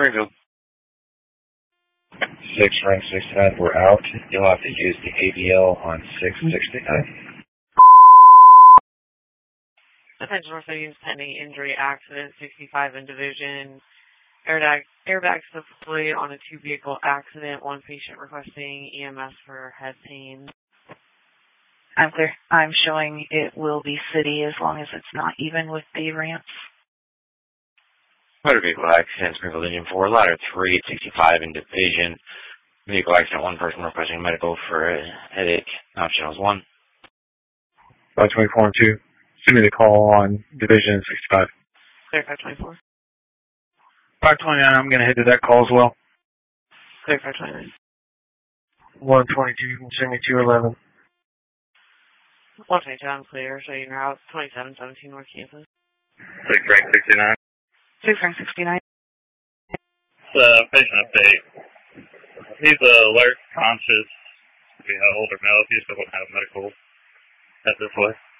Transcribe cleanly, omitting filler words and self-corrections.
Springfield. 6 rank 69, we're out. You'll have to use the ABL on 669. Attention recipients pending injury, accident, 65 in division. Airbags deployed on a 2-vehicle accident. 1 patient requesting EMS for head pain. I'm clear. I'm showing it will be city as long as it's not even with the ramps. Motor vehicle accident, Springfield Union 4, ladder 3, 65 in division. Vehicle accident, 1 person requesting medical for a headache. Now channels 1. 524 and 2. Send me the call on division 65. Clear 524. 529, I'm going to head to that call as well. Clear 529. 122, send me 211. 122, I'm clear. So you're out 2717 North Kansas. 6 rank 69. 6 rank 69. Patient update. He's alert, conscious. We have older male. He just doesn't have medical at this way.